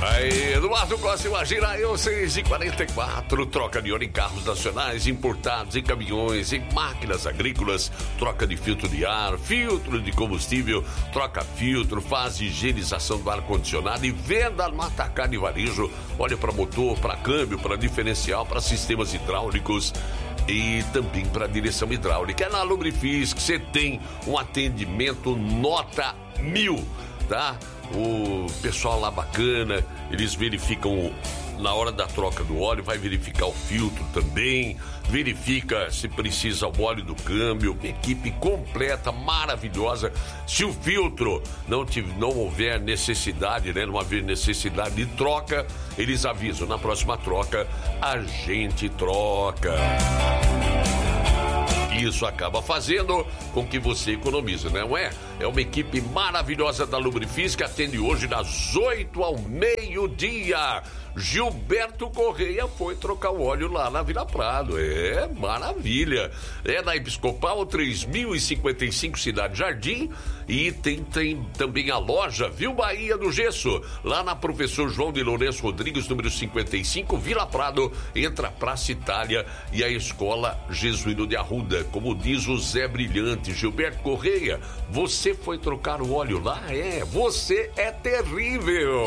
Aí, Eduardo Costa, imagina eu, 6h44, troca de óleo em carros nacionais, importados, em caminhões, em máquinas agrícolas, troca de filtro de ar, filtro de combustível, troca filtro, faz higienização do ar-condicionado e venda no atacado e varejo, óleo para motor, para câmbio, para diferencial, para sistemas hidráulicos e também para direção hidráulica. É na Lubrifis que você tem um atendimento nota 1000, tá? O pessoal lá bacana, eles verificam na hora da troca do óleo, vai verificar o filtro também, verifica se precisa o óleo do câmbio, uma equipe completa, maravilhosa. Se o filtro não houver necessidade, né, não haver necessidade de troca, eles avisam, na próxima troca a gente troca. Isso acaba fazendo com que você economize, não é? É uma equipe maravilhosa da Lubrifis que atende hoje das 8 ao meio-dia. Gilberto Correia foi trocar o óleo lá na Vila Prado. É maravilha. É na Episcopal 3055, Cidade Jardim. E tem também a loja Viu Bahia do Gesso, lá na Professor João de Lourenço Rodrigues, número 55, Vila Prado, entre a Praça Itália e a Escola Jesuíno de Arruda. Como diz o Zé Brilhante, Gilberto Correia, você foi trocar o óleo lá? É, você é terrível.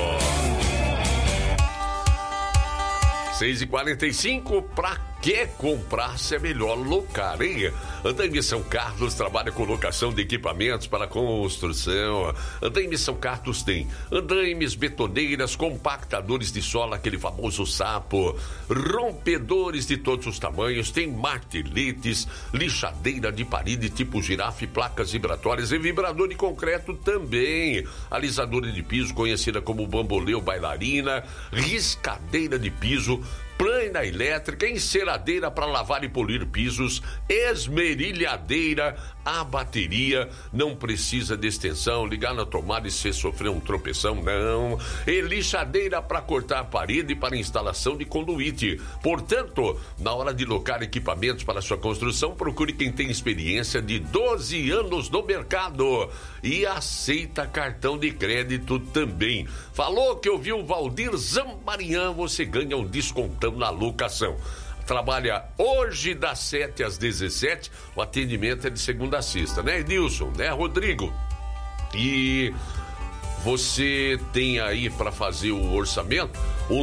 6h45, pra que comprar se é melhor locar, hein? Andaime São Carlos trabalha com locação de equipamentos para construção. Andaime São Carlos tem andaimes, betoneiras, compactadores de solo, aquele famoso sapo, rompedores de todos os tamanhos, tem marteletes, lixadeira de parede tipo girafa, placas vibratórias e vibrador de concreto também. Alisadora de piso, conhecida como bambolê ou bailarina, riscadeira de piso, plana elétrica, enceradeira para lavar e polir pisos, esmerilhadeira, a bateria, não precisa de extensão, ligar na tomada e se sofrer um tropeção, não. E lixadeira para cortar a parede e para instalação de conduíte. Portanto, na hora de locar equipamentos para sua construção, procure quem tem experiência de 12 anos no mercado e aceita cartão de crédito também. Falou que ouviu o Valdir Zambarian, você ganha um descontão na locação. Trabalha hoje das 7 às 17, o atendimento é de segunda a sexta, né, Edilson, né, Rodrigo? E você tem aí para fazer o orçamento o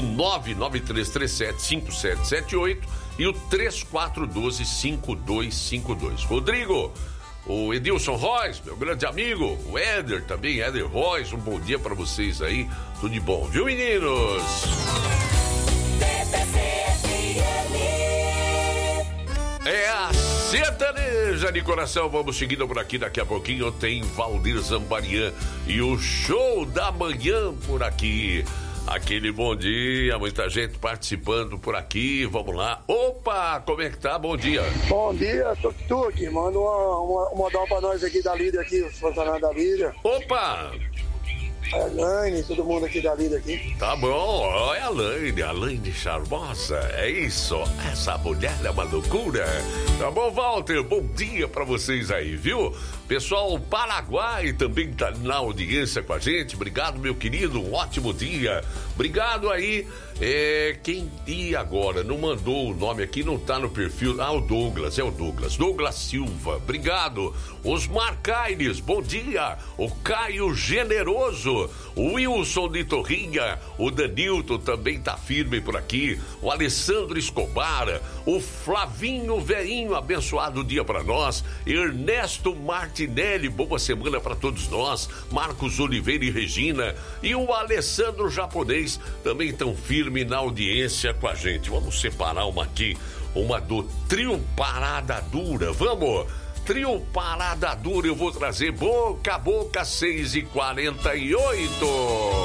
993375778 e o 34125252. Rodrigo, o Edilson Royce, meu grande amigo, o Éder também, Éder Royce, um bom dia para vocês aí, tudo de bom, viu, meninos? É a sertaneja de coração. Vamos seguindo por aqui. Daqui a pouquinho tem Valdir Zambarian e o show da manhã por aqui. Aquele bom dia, muita gente participando por aqui. Vamos lá. Opa, como é que tá? Bom dia. Bom dia, Tuk-Tuk. Manda um modal pra nós aqui da Líder, aqui, os funcionários da Líder. Opa! A Laine, todo mundo aqui da Líder aqui. Tá bom, olha a Laine charmosa, é isso, essa mulher é uma loucura. Tá bom, Walter, bom dia pra vocês aí, viu? Pessoal, Paraguai também tá na audiência com a gente, obrigado, meu querido, um ótimo dia. Obrigado aí, quem agora não mandou o nome aqui, não tá no perfil, o Douglas Silva, obrigado. Osmar Caires, bom dia. O Caio Generoso, o Wilson de Torrinha, o Danilton também tá firme por aqui, o Alessandro Escobar, o Flavinho Veinho, abençoado dia pra nós, Ernesto Martinelli, boa semana pra todos nós, Marcos Oliveira e Regina, e o Alessandro Japonês também tão firme na audiência com a gente. Vamos separar uma aqui, uma do Trio Parada Dura, vamos? Trio Parada Dura, eu vou trazer boca a boca, 6h48.